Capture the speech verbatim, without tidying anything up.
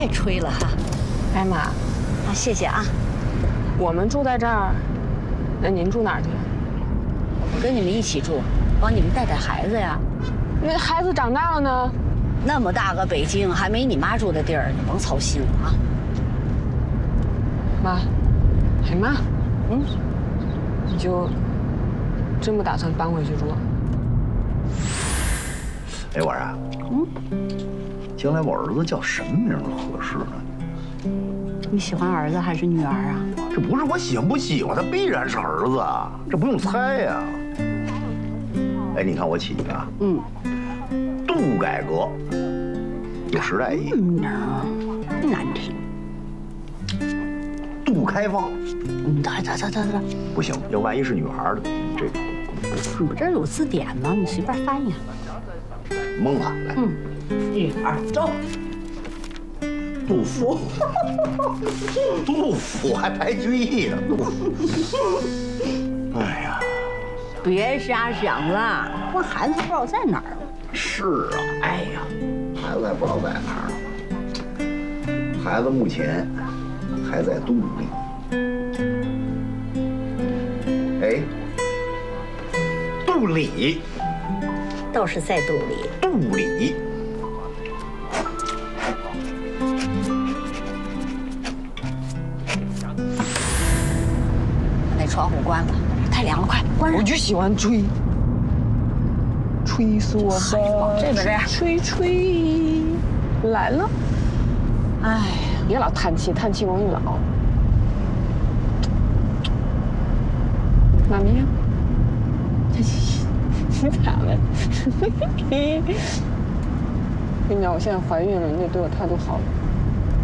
太吹了哈！ 哎妈， 啊，谢谢啊。 我们住在这儿，那您住哪儿去？ 我跟你们一起住，帮你们带带孩子呀。 那孩子长大了呢？ 那么大个北京，还没你妈住的地儿，你甭操心了啊。 妈，哎妈， 嗯， 你就真不打算搬回去住？ 哎，婉然，嗯，将来我儿子叫什么名合适呢？ 你喜欢儿子还是女儿啊？ 这不是我喜欢不喜欢，他必然是儿子啊，这不用猜呀。哎，你看我起一个啊， 嗯， 杜改革，有时代意义。 嗯，难听。 杜开放， 嗯，得得得得得， 不行，要万一是女孩的，这个你不这儿有字典吗？你随便翻译。 蒙了，来， 嗯， 一二走。 杜甫，杜甫还排句义呢，杜甫。哎呀， 别瞎想了，我孩子不知道在哪儿。 是啊，哎呀，孩子也不知道在哪儿呢。孩子目前还在肚里。哎，肚里， 都是在肚里。 肚里。 把那窗户关了，太凉了，快关上。 我就喜欢吹，吹梭吧， 往这边这样， 吹吹，来了。 哎呀， 别老叹气，叹气容易老。妈咪呀，你咋了？跟你讲，我现在怀孕了，你得对我态度好。